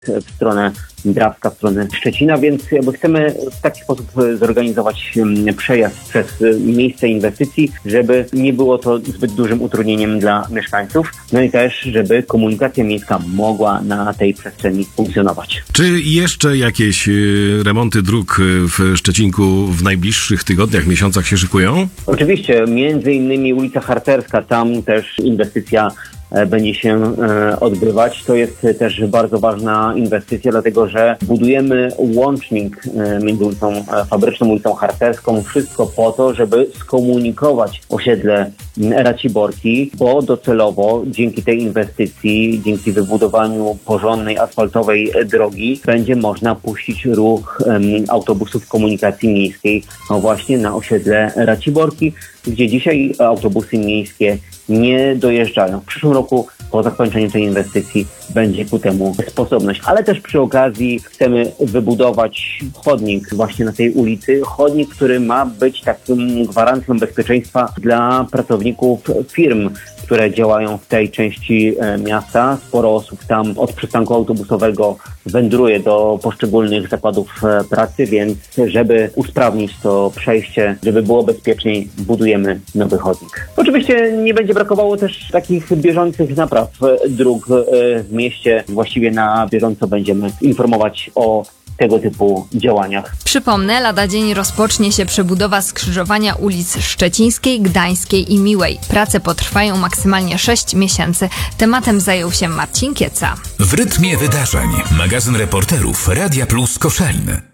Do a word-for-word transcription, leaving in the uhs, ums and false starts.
w stronę Drawska, w stronę Szczecina, więc jakby chcemy w taki sposób zorganizować przejazd przez miejsce inwestycji, żeby nie było to zbyt dużym utrudnieniem dla mieszkańców, no i też, żeby komunikacja miejska mogła na tej przestrzeni funkcjonować. Czy jeszcze jakieś remonty dróg w Szczecinku w najbliższych tygodniach, miesiącach się szykują? Oczywiście, między innymi ulica Harcerska, tam też inwestycja będzie się odbywać. To jest też bardzo ważna inwestycja, dlatego że budujemy łącznik między ulicą Fabryczną, ulicą Harcerską. Wszystko po to, żeby skomunikować osiedle Raciborki, bo docelowo dzięki tej inwestycji, dzięki wybudowaniu porządnej, asfaltowej drogi będzie można puścić ruch autobusów komunikacji miejskiej no właśnie na osiedle Raciborki, gdzie dzisiaj autobusy miejskie nie dojeżdżają. W przyszłym roku po zakończeniu tej inwestycji będzie ku temu sposobność. Ale też przy okazji chcemy wybudować chodnik właśnie na tej ulicy. Chodnik, który ma być takim gwarancją bezpieczeństwa dla pracowników firm, które działają w tej części miasta. Sporo osób tam od przystanku autobusowego wędruje do poszczególnych zakładów pracy, więc żeby usprawnić to przejście, żeby było bezpieczniej, budujemy nowy chodnik. Oczywiście nie będzie brakowało też takich bieżących napraw dróg w mieście. Właściwie na bieżąco będziemy informować o tego typu działaniach. Przypomnę, lada dzień rozpocznie się przebudowa skrzyżowania ulic Szczecińskiej, Gdańskiej i Miłej. Prace potrwają maksymalnie sześć miesięcy. Tematem zajął się Marcin Kieca. W rytmie wydarzeń. Magazyn reporterów Radia Plus Koszalin.